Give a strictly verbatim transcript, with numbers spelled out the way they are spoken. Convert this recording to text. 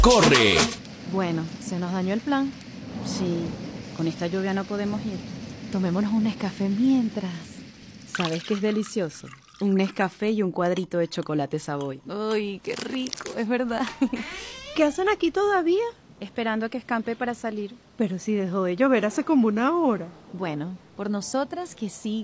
¡Corre! Bueno, se nos dañó el plan. Sí, con esta lluvia no podemos ir. Tomémonos un Nescafé mientras. ¿Sabes qué es delicioso? Un Nescafé y un cuadrito de chocolate Savoy. ¡Ay, qué rico! Es verdad. ¿Qué hacen aquí todavía? Esperando a que escampe para salir. Pero si dejó de llover hace como una hora. Bueno, por nosotras que sí.